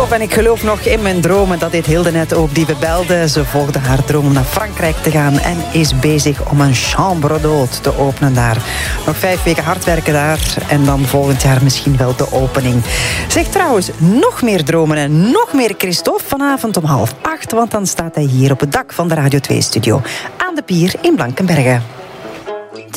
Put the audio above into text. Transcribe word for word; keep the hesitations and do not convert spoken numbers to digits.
Christophe en ik geloof nog in mijn dromen. Dat deed Hilde net ook, die we belde. Ze volgde haar droom om naar Frankrijk te gaan en is bezig om een chambre d'hôte te openen daar. Nog vijf weken hard werken daar en dan volgend jaar misschien wel de opening. Zeg trouwens, nog meer dromen en nog meer Christophe vanavond om half acht, want dan staat hij hier op het dak van de Radio twee-studio aan de pier in Blankenberge.